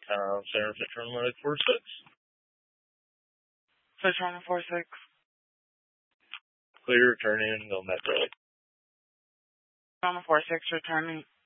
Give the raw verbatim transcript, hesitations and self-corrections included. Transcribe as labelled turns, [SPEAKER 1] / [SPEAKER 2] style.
[SPEAKER 1] Town Center, Fitron one four six.
[SPEAKER 2] Fitron one four six.
[SPEAKER 1] Clear, turn in, go Metro.
[SPEAKER 2] Fitron one four six, returning.